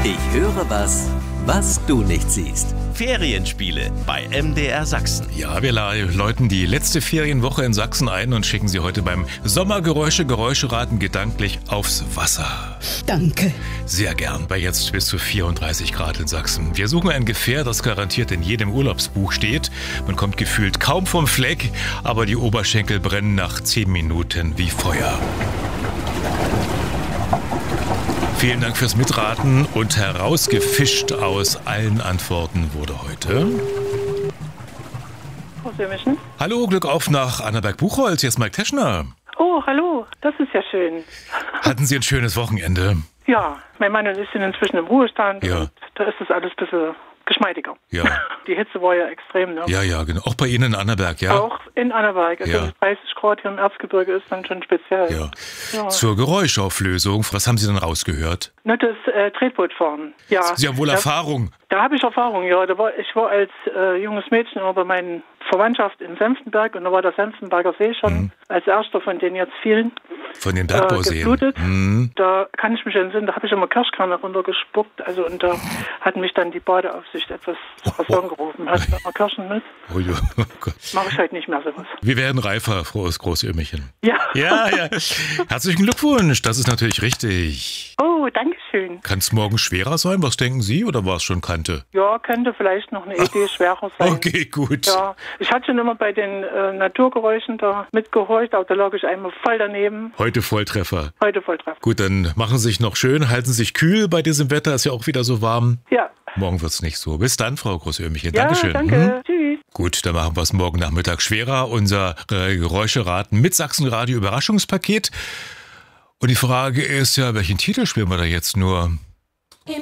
Ich höre was du nicht siehst. Ferienspiele bei MDR Sachsen. Ja, wir läuten die letzte Ferienwoche in Sachsen ein und schicken Sie heute beim Sommergeräuscheraten gedanklich aufs Wasser. Danke. Sehr gern, bei jetzt bis zu 34 Grad in Sachsen. Wir suchen ein Gefährt, das garantiert in jedem Urlaubsbuch steht. Man kommt gefühlt kaum vom Fleck, aber die Oberschenkel brennen nach 10 Minuten wie Feuer. Vielen Dank fürs Mitraten und herausgefischt aus allen Antworten wurde heute... Hallo, Glück auf nach Annaberg-Buchholz, hier ist Mike Teschner. Oh, hallo, das ist ja schön. Hatten Sie ein schönes Wochenende? Ja, mein Mann und ich sind inzwischen im Ruhestand Ja. und da ist das alles ein bisschen geschmeidiger. Ja. Die Hitze war ja extrem, ne? Ja, genau. Auch bei Ihnen in Annaberg, ja? Auch in Annaberg. Also Ja. 30 Grad hier im Erzgebirge ist dann schon speziell. Ja. Ja. Zur Geräuschauflösung, was haben Sie denn rausgehört? Ne, das Tretbootfahren. Ja. Sie haben wohl Erfahrung. Da habe ich Erfahrung, ja. Ich war als junges Mädchen immer bei meinen Verwandtschaft in Senftenberg und da war der Senftenberger See schon als erster von den jetzt vielen Von den Bergbauseen. geflutet. Da kann ich mich entsinnen, da habe ich immer Kirschkerne runtergespuckt. Also und da hat mich dann die Badeaufsicht etwas gerufen. Hat immer Kirschen mit. Oh, Gott. Mache ich halt nicht mehr sowas. Wir werden reifer, frohes Großömmerchen. Ja. Ja. Herzlichen Glückwunsch, das ist natürlich richtig. Oh, danke schön. Kann es morgen schwerer sein? Was denken Sie? Oder war es schon Kante? Ja, könnte vielleicht noch eine Idee schwerer sein. Okay, gut. Ja, ich hatte schon immer bei den Naturgeräuschen da mitgehorcht, aber da lag ich einmal voll daneben. Heute Volltreffer. Heute Volltreffer. Gut, dann machen Sie sich noch schön, halten Sie sich kühl bei diesem Wetter, ist ja auch wieder so warm. Ja. Morgen wird's nicht so. Bis dann, Frau Großömmerchen. Ja, Dankeschön. danke. Tschüss. Gut, dann machen wir es morgen Nachmittag schwerer. Unser Geräuscheraten mit Sachsenradio Überraschungspaket. Und die Frage ist ja, welchen Titel spielen wir da jetzt nur?